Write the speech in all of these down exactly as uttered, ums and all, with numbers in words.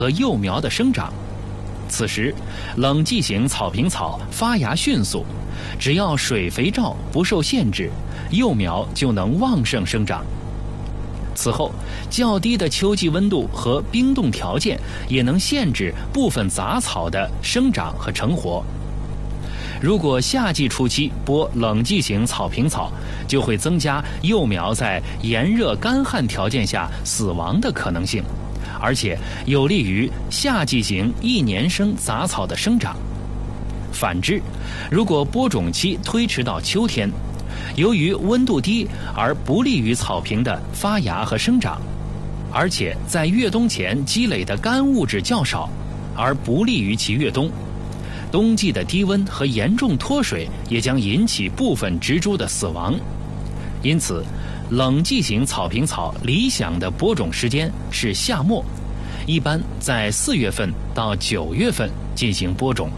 和幼苗的生长。此时，冷季型草坪草发芽迅速，只要水肥照不受限制，幼苗就能旺盛生长。此后，较低的秋季温度和冰冻条件也能限制部分杂草的生长和成活。如果夏季初期播冷季型草坪草，就会增加幼苗在炎热干旱条件下死亡的可能性，而且有利于夏季型一年生杂草的生长。反之，如果播种期推迟到秋天，由于温度低而不利于草坪的发芽和生长，而且在越冬前积累的干物质较少，而不利于其越冬。冬季的低温和严重脱水也将引起部分植株的死亡。因此，冷季型草坪草理想的播种时间是夏末，一般在四月份到九月份进行播种。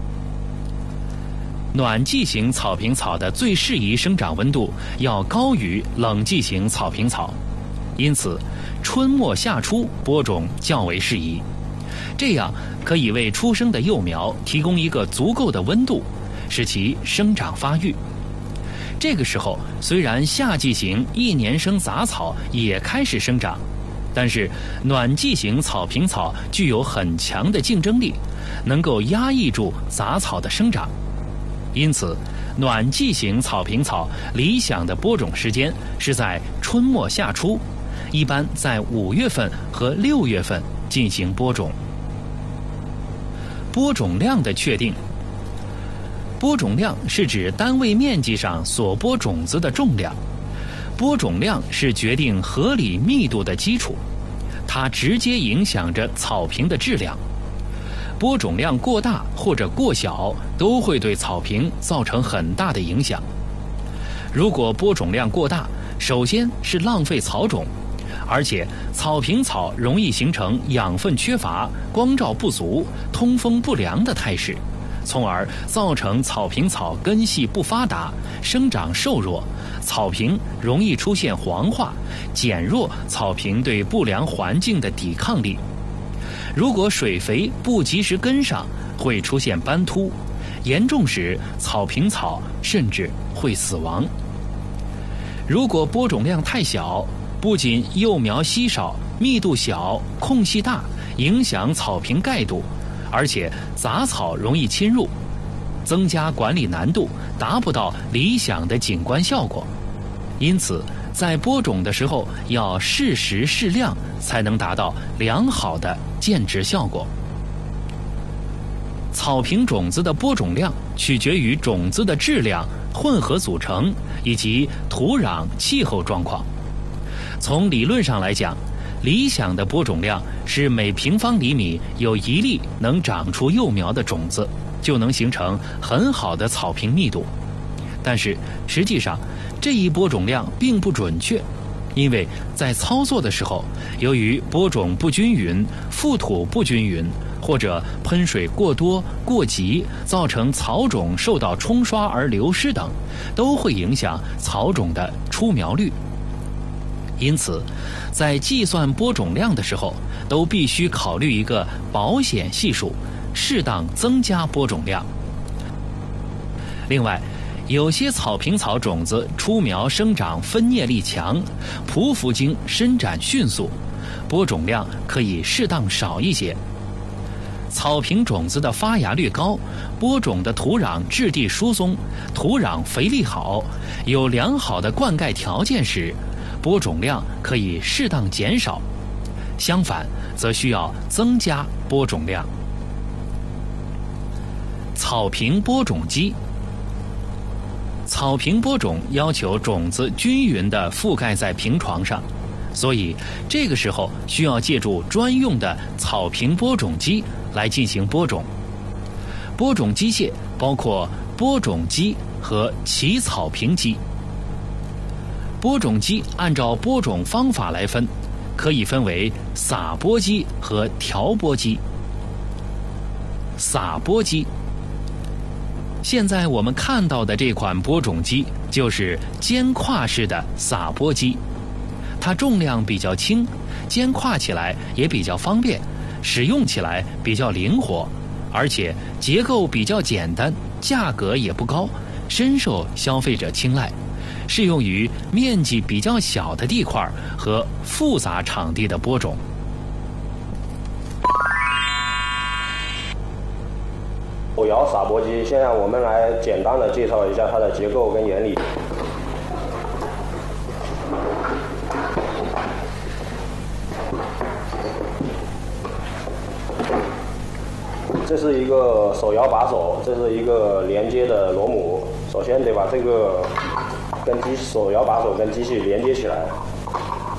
暖季型草坪草的最适宜生长温度要高于冷季型草坪草，因此春末夏初播种较为适宜。这样可以为出生的幼苗提供一个足够的温度，使其生长发育。这个时候，虽然夏季型一年生杂草也开始生长，但是暖季型草坪草具有很强的竞争力，能够压抑住杂草的生长。因此，暖季型草坪草理想的播种时间是在春末夏初，一般在五月份和六月份进行播种。播种量的确定，播种量是指单位面积上所播种子的重量，播种量是决定合理密度的基础，它直接影响着草坪的质量。播种量过大或者过小都会对草坪造成很大的影响。如果播种量过大，首先是浪费草种，而且草坪草容易形成养分缺乏、光照不足、通风不良的态势，从而造成草坪草根系不发达，生长瘦弱，草坪容易出现黄化，减弱草坪对不良环境的抵抗力。如果水肥不及时跟上，会出现斑秃，严重时草坪草甚至会死亡。如果播种量太小，不仅幼苗稀少、密度小、空隙大，影响草坪盖度，而且杂草容易侵入，增加管理难度，达不到理想的景观效果。因此，在播种的时候要适时适量，才能达到良好的建植效果。草坪种子的播种量取决于种子的质量、混合组成以及土壤、气候状况。从理论上来讲，理想的播种量是每平方厘米有一粒能长出幼苗的种子，就能形成很好的草坪密度。但是实际上，这一播种量并不准确，因为在操作的时候，由于播种不均匀、覆土不均匀，或者喷水过多、过急，造成草种受到冲刷而流失等，都会影响草种的出苗率。因此，在计算播种量的时候，都必须考虑一个保险系数，适当增加播种量。另外，有些草坪草种子出苗生长分蘖力强，匍匐茎伸展迅速，播种量可以适当少一些。草坪种子的发芽率高，播种的土壤质地疏松，土壤肥力好，有良好的灌溉条件时，播种量可以适当减少，相反则需要增加播种量。草坪播种机，草坪播种要求种子均匀地覆盖在坪床上，所以这个时候需要借助专用的草坪播种机来进行播种。播种机械包括播种机和起草坪机。播种机按照播种方法来分，可以分为撒播机和调播机。撒播机，现在我们看到的这款播种机就是肩挎式的撒播机，它重量比较轻，肩挎起来也比较方便， 使用起来比较灵活，而且结构比较简单，价格也不高，深受消费者青睐，适用于面积比较小的地块和复杂场地的播种。 手摇撒播机，现在我们来简单的介绍一下它的结构跟原理。这是一个手摇把手，这是一个连接的螺母。首先得把这个跟机手摇把手跟机器连接起来。